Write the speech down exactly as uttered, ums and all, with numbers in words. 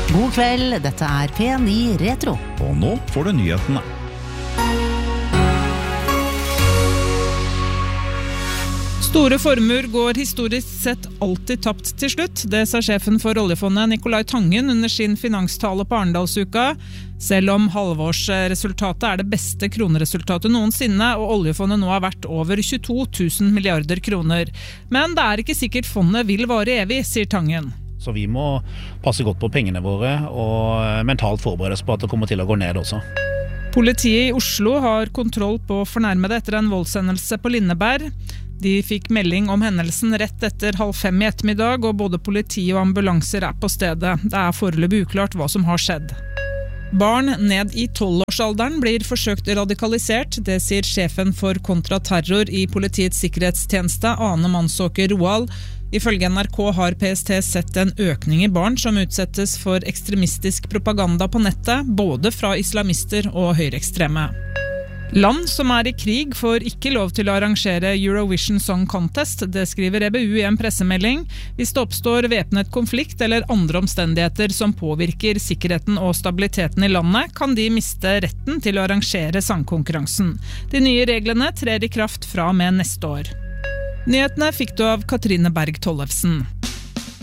God kveld, dette er P ni Retro. Og nå får du nyhetene. Store formuer går historisk sett alltid tapt til slutt. Det sa sjefen for oljefondet Nicolai Tangen under sin finanstale på Arendalsuka. Selv om halvårsresultatet er det beste kroneresultatet noensinne, og oljefondet nå har vært over tjueto tusen milliarder kroner. Men det er ikke sikkert fondet vil vare evig, sier Tangen. Så vi må passe godt på pengene våre og mentalt forberede oss på at det kommer til å gå ned også. Politiet i Oslo har kontroll på fornærmede etter en voldshendelse på Lindeberg. De fikk melding om hendelsen rett etter halv fem i ettermiddag, og både politi og ambulanser er på stedet. Det er foreløpig uklart hva som har skjedd. Barn ned i tolvårsalderen blir forsøkt radikalisert, det sier sjefen for kontraterror i Politiets sikkerhetstjeneste, Ane Mansåker Roald. Ifølge N R K har P S T sett en økning i barn som utsettes for ekstremistisk propaganda på nettet, både fra islamister og høyreekstreme. Land som er i krig får ikke lov til å arrangere Eurovision Song Contest, det skriver E B U i en pressemelding. Hvis det oppstår væpnet konflikt eller andre omstendigheter som påvirker sikkerheten og stabiliteten i landet, kan de miste retten til å arrangere sangkonkurransen. De nye reglene trer i kraft fra og med neste år. Nyhetene fikk du av Katrine Berg Tollefsen.